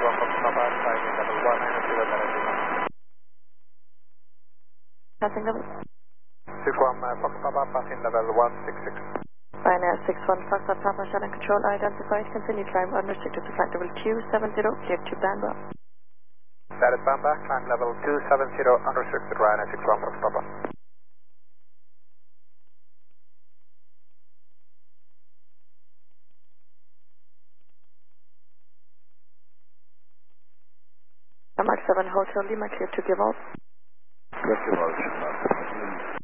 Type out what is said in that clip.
Papa, climbing level 190 Passing level? 61 Papa, passing level 166. Ryanair 61 Foxtrot Papa, channel control identified. Continue climb unrestricted to flight level 270, clear to Bamba. That is Bamba, climb level 270, unrestricted Ryanair 61 Fox Papa. Mark 7 Hotel Lima, clear to give off. Clear to give off.